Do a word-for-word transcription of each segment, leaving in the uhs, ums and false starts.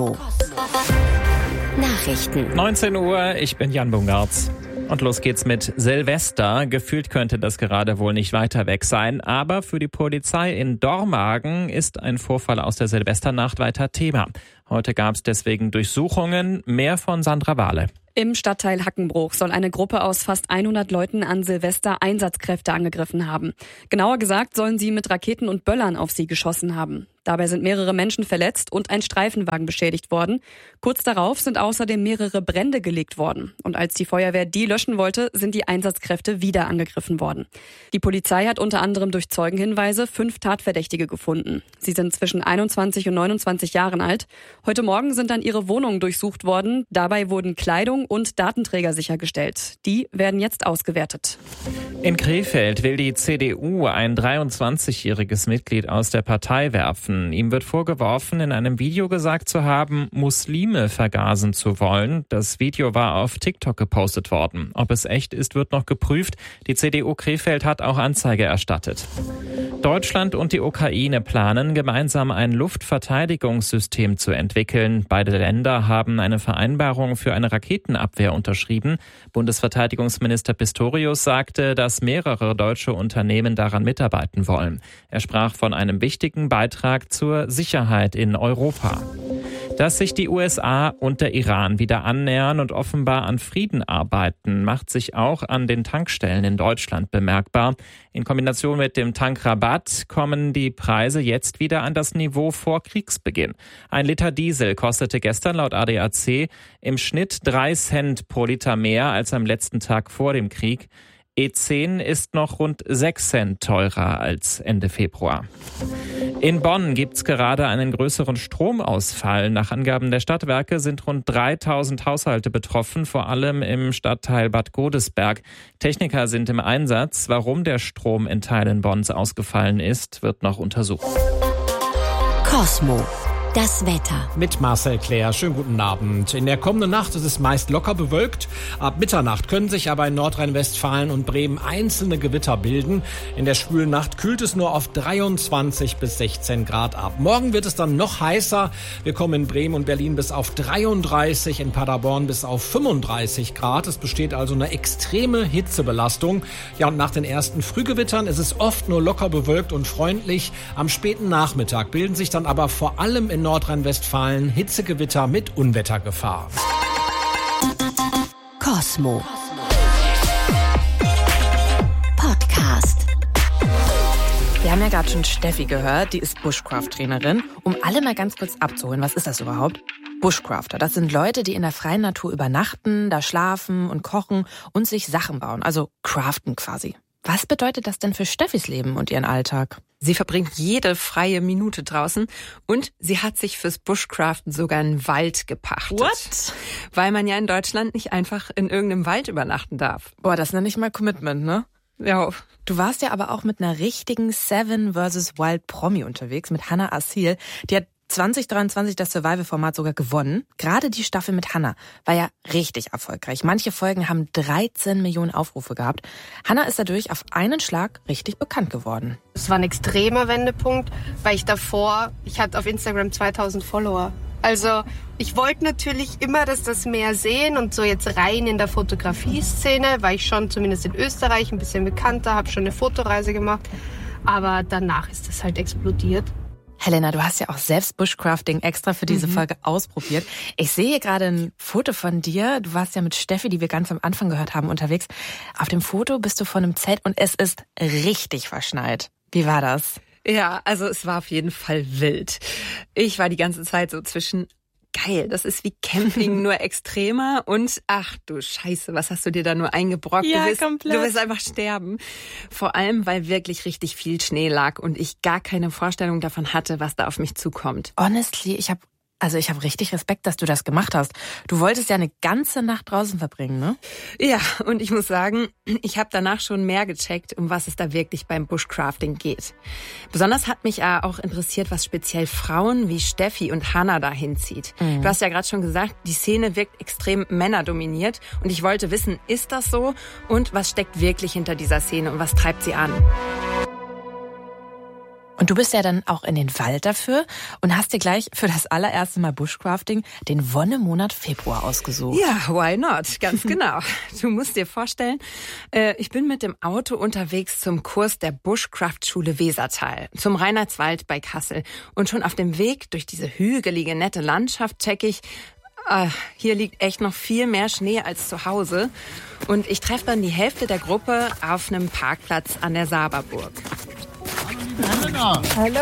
Nachrichten. neunzehn Uhr, ich bin Jan Bungartz. Und los geht's mit Silvester. Gefühlt könnte das gerade wohl nicht weiter weg sein. Aber für die Polizei in Dormagen ist ein Vorfall aus der Silvesternacht weiter Thema. Heute gab's deswegen Durchsuchungen. Mehr von Sandra Wahle. Im Stadtteil Hackenbruch soll eine Gruppe aus fast hundert Leuten an Silvester Einsatzkräfte angegriffen haben. Genauer gesagt sollen sie mit Raketen und Böllern auf sie geschossen haben. Dabei sind mehrere Menschen verletzt und ein Streifenwagen beschädigt worden. Kurz darauf sind außerdem mehrere Brände gelegt worden. Und als die Feuerwehr die löschen wollte, sind die Einsatzkräfte wieder angegriffen worden. Die Polizei hat unter anderem durch Zeugenhinweise fünf Tatverdächtige gefunden. Sie sind zwischen einundzwanzig und neunundzwanzig Jahren alt. Heute Morgen sind dann ihre Wohnungen durchsucht worden. Dabei wurden Kleidung und Datenträger sichergestellt. Die werden jetzt ausgewertet. In Krefeld will die C D U ein dreiundzwanzigjähriges Mitglied aus der Partei werfen. Ihm wird vorgeworfen, in einem Video gesagt zu haben, Muslime vergasen zu wollen. Das Video war auf TikTok gepostet worden. Ob es echt ist, wird noch geprüft. Die C D U Krefeld hat auch Anzeige erstattet. Deutschland und die Ukraine planen, gemeinsam ein Luftverteidigungssystem zu entwickeln. Beide Länder haben eine Vereinbarung für eine Raketenabwehr unterschrieben. Bundesverteidigungsminister Pistorius sagte, dass mehrere deutsche Unternehmen daran mitarbeiten wollen. Er sprach von einem wichtigen Beitrag zur Sicherheit in Europa. Dass sich die U S A und der Iran wieder annähern und offenbar an Frieden arbeiten, macht sich auch an den Tankstellen in Deutschland bemerkbar. In Kombination mit dem Tankrabatt kommen die Preise jetzt wieder an das Niveau vor Kriegsbeginn. Ein Liter Diesel kostete gestern laut A D A C im Schnitt drei Cent pro Liter mehr als am letzten Tag vor dem Krieg. E zehn ist noch rund sechs Cent teurer als Ende Februar. In Bonn gibt's gerade einen größeren Stromausfall. Nach Angaben der Stadtwerke sind rund dreitausend Haushalte betroffen, vor allem im Stadtteil Bad Godesberg. Techniker sind im Einsatz. Warum der Strom in Teilen Bonns ausgefallen ist, wird noch untersucht. Cosmo. Das Wetter. Mit Marcel Claire. Schönen guten Abend. In der kommenden Nacht ist es meist locker bewölkt. Ab Mitternacht können sich aber in Nordrhein-Westfalen und Bremen einzelne Gewitter bilden. In der schwülen Nacht kühlt es nur auf dreiundzwanzig bis sechzehn Grad ab. Morgen wird es dann noch heißer. Wir kommen in Bremen und Berlin bis auf dreiunddreißig, in Paderborn bis auf fünfunddreißig Grad. Es besteht also eine extreme Hitzebelastung. Ja, und nach den ersten Frühgewittern ist es oft nur locker bewölkt und freundlich. Am späten Nachmittag bilden sich dann aber vor allem in Nordrhein-Westfalen Hitzegewitter mit Unwettergefahr. Cosmo. Podcast. Wir haben ja gerade schon Steffi gehört, die ist Bushcraft-Trainerin. Um alle mal ganz kurz abzuholen, was ist das überhaupt? Bushcrafter, das sind Leute, die in der freien Natur übernachten, da schlafen und kochen und sich Sachen bauen, also craften quasi. Was bedeutet das denn für Steffis Leben und ihren Alltag? Sie verbringt jede freie Minute draußen und sie hat sich fürs Bushcraften sogar einen Wald gepachtet. What? Weil man ja in Deutschland nicht einfach in irgendeinem Wald übernachten darf. Boah, das nenne ich mal Commitment, ne? Ja. Du warst ja aber auch mit einer richtigen Seven versus Wild Promi unterwegs, mit Hannah Assil. Die hat zwanzig dreiundzwanzig das Survival-Format sogar gewonnen. Gerade die Staffel mit Hannah war ja richtig erfolgreich. Manche Folgen haben dreizehn Millionen Aufrufe gehabt. Hannah ist dadurch auf einen Schlag richtig bekannt geworden. Es war ein extremer Wendepunkt, weil ich davor, ich hatte auf Instagram zweitausend Follower. Also ich wollte natürlich immer, dass das mehr sehen und so jetzt rein in der Fotografie-Szene war ich schon zumindest in Österreich ein bisschen bekannter, habe schon eine Fotoreise gemacht, aber danach ist das halt explodiert. Helena, du hast ja auch selbst Bushcrafting extra für diese mhm. Folge ausprobiert. Ich sehe hier gerade ein Foto von dir. Du warst ja mit Steffi, die wir ganz am Anfang gehört haben, unterwegs. Auf dem Foto bist du vor einem Zelt und es ist richtig verschneit. Wie war das? Ja, also es war auf jeden Fall wild. Ich war die ganze Zeit so zwischen geil, das ist wie Camping, nur extremer und ach du Scheiße, was hast du dir da nur eingebrockt? Ja, du wirst, komplett. Du wirst einfach sterben. Vor allem, weil wirklich richtig viel Schnee lag und ich gar keine Vorstellung davon hatte, was da auf mich zukommt. Honestly, ich habe Also ich habe richtig Respekt, dass du das gemacht hast. Du wolltest ja eine ganze Nacht draußen verbringen, ne? Ja, und ich muss sagen, ich habe danach schon mehr gecheckt, um was es da wirklich beim Bushcrafting geht. Besonders hat mich auch interessiert, was speziell Frauen wie Steffi und Hannah da hinzieht. Mhm. Du hast ja gerade schon gesagt, die Szene wirkt extrem männerdominiert. Und ich wollte wissen, ist das so? Und was steckt wirklich hinter dieser Szene und was treibt sie an? Und du bist ja dann auch in den Wald dafür und hast dir gleich für das allererste Mal Bushcrafting den Wonnemonat Februar ausgesucht. Ja, why not? Ganz genau. Du musst dir vorstellen, äh, ich bin mit dem Auto unterwegs zum Kurs der Bushcraft-Schule Wesertal, zum Reinhardswald bei Kassel. Und schon auf dem Weg durch diese hügelige, nette Landschaft check ich, äh, hier liegt echt noch viel mehr Schnee als zu Hause. Und ich treffe dann die Hälfte der Gruppe auf einem Parkplatz an der Saberburg. Hallo.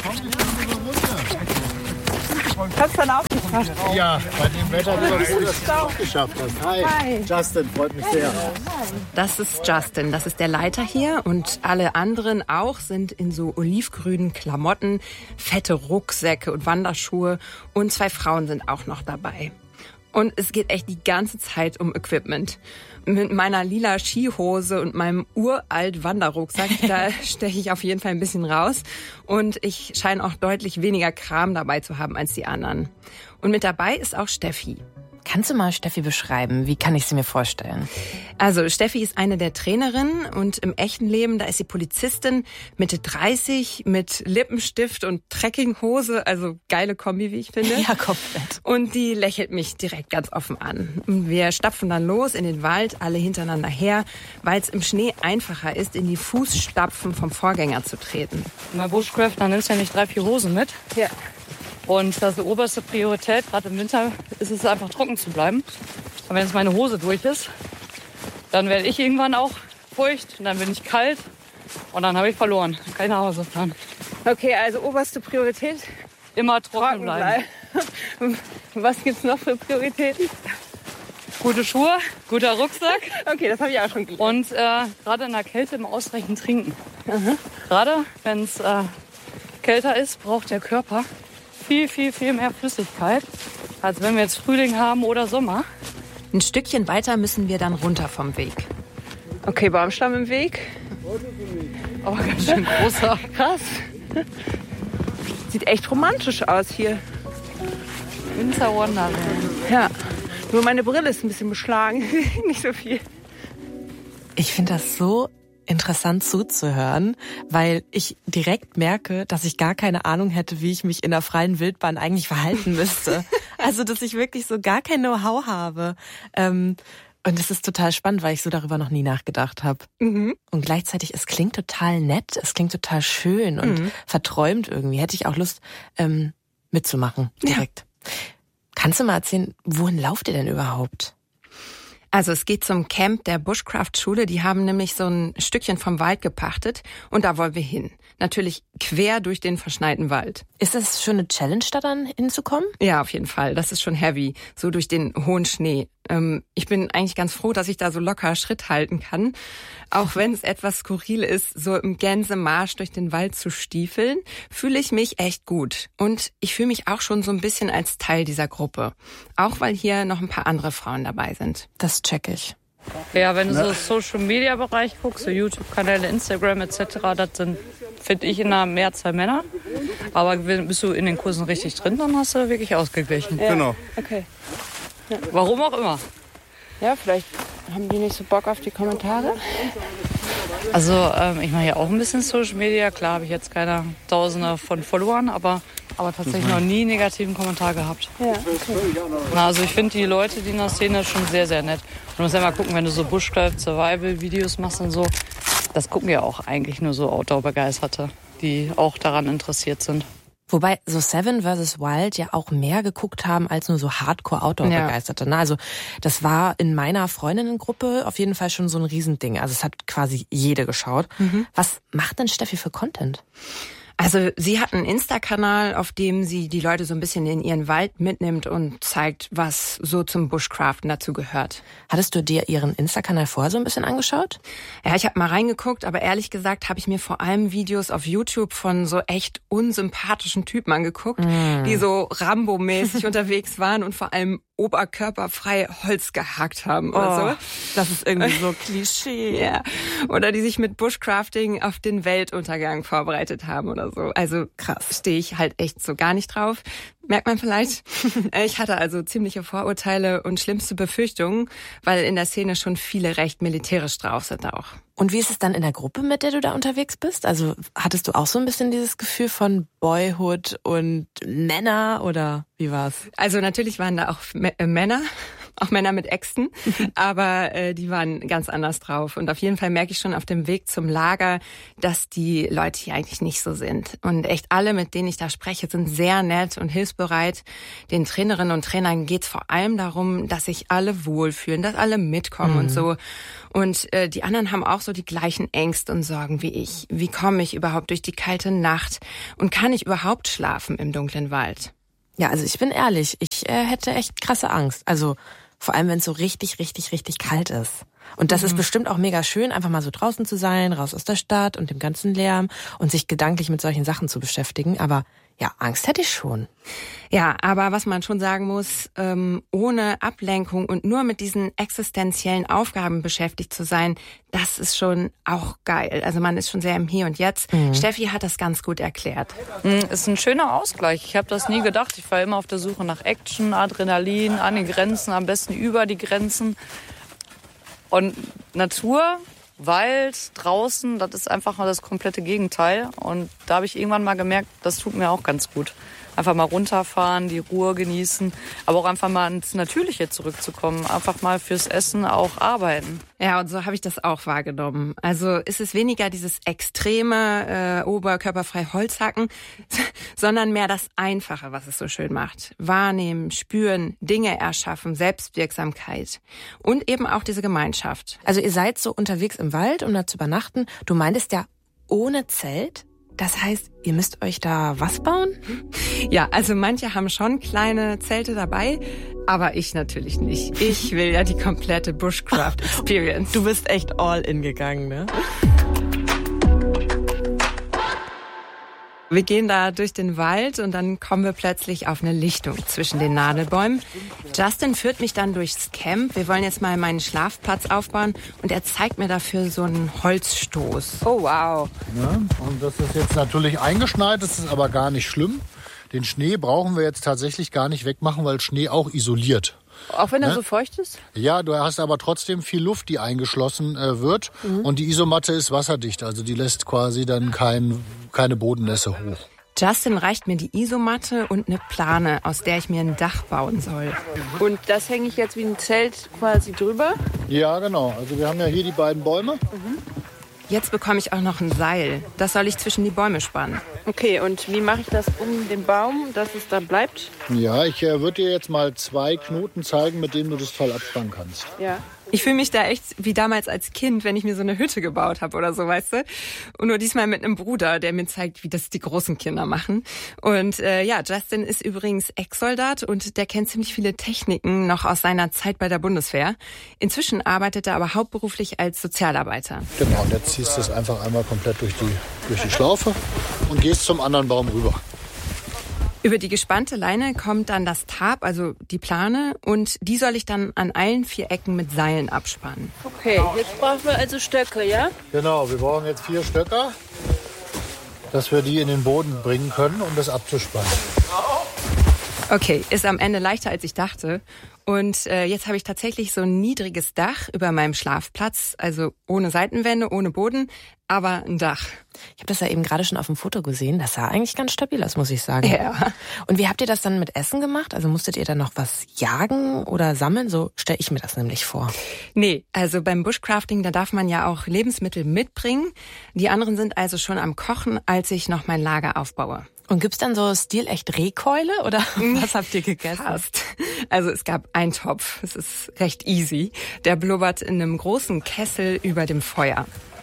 Hast du dann auch geschafft? Ja, bei dem Wetter war es gut, dass du es auch geschafft hast. Hi. Hi, Justin, freut mich sehr. Das ist Justin, das ist der Leiter hier und alle anderen auch sind in so olivgrünen Klamotten, fette Rucksäcke und Wanderschuhe und zwei Frauen sind auch noch dabei. Und es geht echt die ganze Zeit um Equipment. Mit meiner lila Skihose und meinem uralt Wanderrucksack, da steche ich auf jeden Fall ein bisschen raus. Und ich scheine auch deutlich weniger Kram dabei zu haben als die anderen. Und mit dabei ist auch Steffi. Kannst du mal Steffi beschreiben? Wie kann ich sie mir vorstellen? Also Steffi ist eine der Trainerinnen und im echten Leben, da ist sie Polizistin, Mitte dreißig, mit Lippenstift und Trekkinghose, also geile Kombi, wie ich finde. Ja, komplett. Und die lächelt mich direkt ganz offen an. Und wir stapfen dann los in den Wald, alle hintereinander her, weil es im Schnee einfacher ist, in die Fußstapfen vom Vorgänger zu treten. Bei Bushcraft, dann nimmst du ja nicht drei, vier Hosen mit. Ja. Und das ist die oberste Priorität, gerade im Winter, ist es einfach trocken zu bleiben. Und wenn jetzt meine Hose durch ist, dann werde ich irgendwann auch feucht und dann bin ich kalt und dann habe ich verloren. Dann kann ich nach Hause fahren. Okay, also oberste Priorität? Immer trocken, trocken bleiben. bleiben. Was gibt's noch für Prioritäten? Gute Schuhe, guter Rucksack. Okay, das habe ich auch schon gelernt. Und äh, gerade in der Kälte immer ausreichend trinken. Mhm. Gerade wenn es äh, kälter ist, braucht der Körper viel, viel, viel mehr Flüssigkeit, als wenn wir jetzt Frühling haben oder Sommer. Ein Stückchen weiter müssen wir dann runter vom Weg. Okay, Baumstamm im Weg. Aber ganz schön großer. Krass. Sieht echt romantisch aus hier. Winter Wonderland. Ja, nur meine Brille ist ein bisschen beschlagen. Nicht so viel. Ich finde das so interessant zuzuhören, weil ich direkt merke, dass ich gar keine Ahnung hätte, wie ich mich in der freien Wildbahn eigentlich verhalten müsste. Also, dass ich wirklich so gar kein Know-how habe. Ähm, und es ist total spannend, weil ich so darüber noch nie nachgedacht habe. Mhm. Und gleichzeitig, es klingt total nett, es klingt total schön und mhm. verträumt irgendwie. Hätte ich auch Lust, ähm, mitzumachen direkt. Ja. Kannst du mal erzählen, wohin lauft ihr denn überhaupt? Also es geht zum Camp der Bushcraft-Schule. Die haben nämlich so ein Stückchen vom Wald gepachtet und da wollen wir hin. Natürlich quer durch den verschneiten Wald. Ist das schon eine Challenge, da dann hinzukommen? Ja, auf jeden Fall. Das ist schon heavy, so durch den hohen Schnee. Ähm, ich bin eigentlich ganz froh, dass ich da so locker Schritt halten kann. Auch wenn es etwas skurril ist, so im Gänsemarsch durch den Wald zu stiefeln, fühle ich mich echt gut. Und ich fühle mich auch schon so ein bisschen als Teil dieser Gruppe. Auch weil hier noch ein paar andere Frauen dabei sind. Das check ich. Ja, wenn du so Social-Media-Bereich guckst, so YouTube-Kanäle, Instagram et cetera, das sind, finde ich, in der Mehrzahl Männer. Aber bist du in den Kursen richtig drin, dann hast du wirklich ausgeglichen. Ja. Genau. Okay. Ja. Warum auch immer. Ja, vielleicht haben die nicht so Bock auf die Kommentare. Also ähm, ich mache ja auch ein bisschen Social Media. Klar habe ich jetzt keine Tausende von Followern, aber, aber tatsächlich noch nie einen negativen Kommentar gehabt. Ja, okay. Na, also ich finde die Leute, die in der Szene, schon sehr, sehr nett. Und du musst ja mal gucken, wenn du so Bushcraft Survival-Videos machst und so, das gucken ja auch eigentlich nur so Outdoor-Begeisterte, die auch daran interessiert sind. Wobei so Seven versus Wild ja auch mehr geguckt haben als nur so Hardcore-Outdoor-Begeisterte. Ja. Also das war in meiner Freundinnengruppe auf jeden Fall schon so ein Riesending. Also es hat quasi jede geschaut. Mhm. Was macht denn Steffi für Content? Also sie hat einen Insta-Kanal, auf dem sie die Leute so ein bisschen in ihren Wald mitnimmt und zeigt, was so zum Bushcraften dazu gehört. Hattest du dir ihren Insta-Kanal vorher so ein bisschen angeschaut? Ja, ich habe mal reingeguckt, aber ehrlich gesagt habe ich mir vor allem Videos auf YouTube von so echt unsympathischen Typen angeguckt, mm. die so Rambo-mäßig unterwegs waren und vor allem oberkörperfrei Holz gehackt haben oder oh, so. Das ist irgendwie so Klischee. Ja. Oder die sich mit Bushcrafting auf den Weltuntergang vorbereitet haben oder so. Also krass, stehe ich halt echt so gar nicht drauf. merkt man vielleicht. Ich hatte also ziemliche Vorurteile und schlimmste Befürchtungen, weil in der Szene schon viele recht militärisch drauf sind auch. Und wie ist es dann in der Gruppe, mit der du da unterwegs bist? Also hattest du auch so ein bisschen dieses Gefühl von Boyhood und Männer oder wie war's? Also natürlich waren da auch M- äh, Männer, auch Männer mit Äxten, aber äh, die waren ganz anders drauf. Und auf jeden Fall merke ich schon auf dem Weg zum Lager, dass die Leute hier eigentlich nicht so sind. Und echt alle, mit denen ich da spreche, sind sehr nett und hilfsbereit. Den Trainerinnen und Trainern geht es vor allem darum, dass sich alle wohlfühlen, dass alle mitkommen mhm. und so. Und äh, die anderen haben auch so die gleichen Ängste und Sorgen wie ich. Wie komme ich überhaupt durch die kalte Nacht? Und kann ich überhaupt schlafen im dunklen Wald? Ja, also ich bin ehrlich, ich äh, hätte echt krasse Angst. Also vor allem, wenn es so richtig, richtig, richtig kalt ist. Und das mhm. ist bestimmt auch mega schön, einfach mal so draußen zu sein, raus aus der Stadt und dem ganzen Lärm und sich gedanklich mit solchen Sachen zu beschäftigen. Aber ja, Angst hätte ich schon. Ja, aber was man schon sagen muss, ähm, ohne Ablenkung und nur mit diesen existenziellen Aufgaben beschäftigt zu sein, das ist schon auch geil. Also man ist schon sehr im Hier und Jetzt. Mhm. Steffi hat das ganz gut erklärt. Ist ein schöner Ausgleich. Ich habe das nie gedacht. Ich war immer auf der Suche nach Action, Adrenalin, an den Grenzen, am besten über die Grenzen. Und Natur, Wald, draußen, das ist einfach mal das komplette Gegenteil. Und da habe ich irgendwann mal gemerkt, das tut mir auch ganz gut. Einfach mal runterfahren, die Ruhe genießen, aber auch einfach mal ins Natürliche zurückzukommen. Einfach mal fürs Essen auch arbeiten. Ja, und so habe ich das auch wahrgenommen. Also ist es weniger dieses extreme äh, oberkörperfrei Holzhacken, sondern mehr das Einfache, was es so schön macht. Wahrnehmen, spüren, Dinge erschaffen, Selbstwirksamkeit und eben auch diese Gemeinschaft. Also ihr seid so unterwegs im Wald, um da zu übernachten. Du meintest ja ohne Zelt? Das heißt, ihr müsst euch da was bauen? Ja, also manche haben schon kleine Zelte dabei, aber ich natürlich nicht. Ich will ja die komplette Bushcraft-Experience. Du bist echt all in gegangen, ne? Wir gehen da durch den Wald und dann kommen wir plötzlich auf eine Lichtung zwischen den Nadelbäumen. Justin führt mich dann durchs Camp. Wir wollen jetzt mal meinen Schlafplatz aufbauen und er zeigt mir dafür so einen Holzstoß. Oh, wow. Ja, und das ist jetzt natürlich eingeschneit, das ist aber gar nicht schlimm. Den Schnee brauchen wir jetzt tatsächlich gar nicht wegmachen, weil Schnee auch isoliert. Auch wenn er ne? so feucht ist? Ja, du hast aber trotzdem viel Luft, die eingeschlossen äh, wird. Mhm. Und die Isomatte ist wasserdicht, also die lässt quasi dann kein, keine Bodennässe hoch. Justin reicht mir die Isomatte und eine Plane, aus der ich mir ein Dach bauen soll. Und das hänge ich jetzt wie ein Zelt quasi drüber? Ja, genau. Also wir haben ja hier die beiden Bäume. Mhm. Jetzt bekomme ich auch noch ein Seil. Das soll ich zwischen die Bäume spannen. Okay, und wie mache ich das um den Baum, dass es da bleibt? Ja, ich äh, würde dir jetzt mal zwei Knoten zeigen, mit denen du das voll abspannen kannst. Ja. Ich fühle mich da echt wie damals als Kind, wenn ich mir so eine Hütte gebaut habe oder so, weißt du? Und nur diesmal mit einem Bruder, der mir zeigt, wie das die großen Kinder machen. Und äh, ja, Justin ist übrigens Ex-Soldat und der kennt ziemlich viele Techniken noch aus seiner Zeit bei der Bundeswehr. Inzwischen arbeitet er aber hauptberuflich als Sozialarbeiter. Genau, und jetzt ziehst du es einfach einmal komplett durch die, durch die Schlaufe und gehst zum anderen Baum rüber. Über die gespannte Leine kommt dann das Tarp, also die Plane, und die soll ich dann an allen vier Ecken mit Seilen abspannen. Okay, jetzt brauchen wir also Stöcke, ja? Genau, wir brauchen jetzt vier Stöcker, dass wir die in den Boden bringen können, um das abzuspannen. Okay, ist am Ende leichter, als ich dachte. Und äh, jetzt habe ich tatsächlich so ein niedriges Dach über meinem Schlafplatz, also ohne Seitenwände, ohne Boden, aber ein Dach. Ich habe das ja eben gerade schon auf dem Foto gesehen. Das sah eigentlich ganz stabil aus, muss ich sagen. Ja. Und wie habt ihr das dann mit Essen gemacht? Also musstet ihr dann noch was jagen oder sammeln? So stelle ich mir das nämlich vor. Nee, also beim Bushcrafting, da darf man ja auch Lebensmittel mitbringen. Die anderen sind also schon am Kochen, als ich noch mein Lager aufbaue. Und gibt's dann so stilecht Rehkeule oder was habt ihr gegessen? Fast. Also es gab einen Topf, es ist recht easy. Der blubbert in einem großen Kessel über dem Feuer.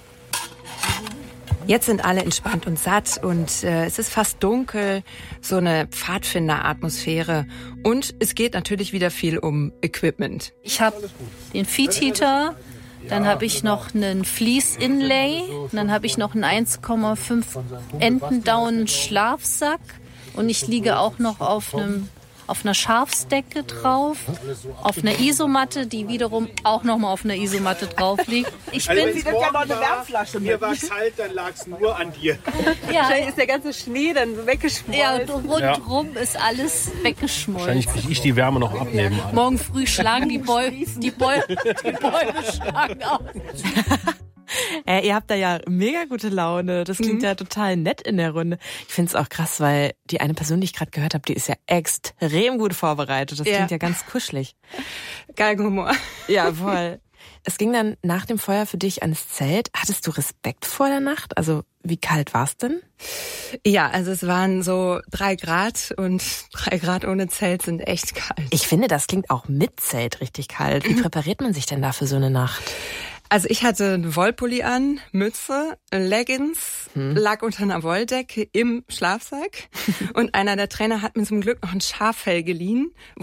Jetzt sind alle entspannt und satt und äh, es ist fast dunkel, so eine Pfadfinder-Atmosphäre. Und es geht natürlich wieder viel um Equipment. Ich habe den Feed Heater, dann habe ich noch einen Fleece Inlay, dann habe ich noch einen eins Komma fünf Entendown Schlafsack und ich liege auch noch auf einem auf einer Schafsdecke drauf, auf einer Isomatte, die wiederum auch nochmal auf einer Isomatte drauf liegt. Ich Also bin wenn es morgen war, Wärmflasche mir war kalt, dann lag es nur an dir. Ja. Wahrscheinlich ist der ganze Schnee dann so weggeschmolzen. Ja, und rundherum ja. ist alles weggeschmolzen. Wahrscheinlich kriege ich die Wärme noch ab nebenan. Morgen früh schlagen die Bäume, die Bäume, die Bäume schlagen auf. Äh, ihr habt da ja mega gute Laune. Das klingt mhm. ja total nett in der Runde. Ich finde es auch krass, weil die eine Person, die ich gerade gehört habe, die ist ja extrem gut vorbereitet. Das ja. klingt ja ganz kuschelig. Galgenhumor. Ja, voll. Es ging dann nach dem Feuer für dich ans Zelt. Hattest du Respekt vor der Nacht? Also wie kalt war es denn? Ja, also es waren so drei Grad und drei Grad ohne Zelt sind echt kalt. Ich finde, das klingt auch mit Zelt richtig kalt. Wie präpariert man sich denn da für so eine Nacht? Also ich hatte einen Wollpulli an, Mütze, Leggings, hm. lag unter einer Wolldecke im Schlafsack und einer der Trainer hat mir zum Glück noch ein Schaffell geliehen,